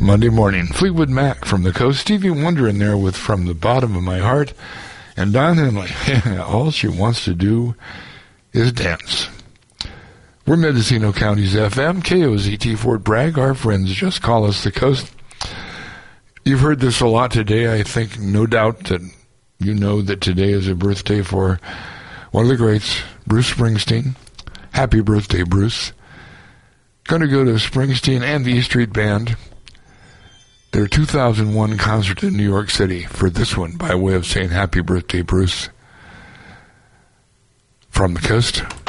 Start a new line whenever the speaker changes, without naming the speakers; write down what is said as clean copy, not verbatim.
Monday morning. Fleetwood Mac from the coast. Stevie Wonder in there with From the Bottom of My Heart. And Don Henley. All she wants to do is dance. We're Mendocino County's FM, KOZT Fort Bragg. Our friends just call us the coast. You've heard this a lot today. I think no doubt that you know that today is a birthday for one of the greats, Bruce Springsteen. Happy birthday, Bruce. Going to go to Springsteen and the E Street Band. Their 2001 concert in New York City for this one by way of saying happy birthday, Bruce. From the coast.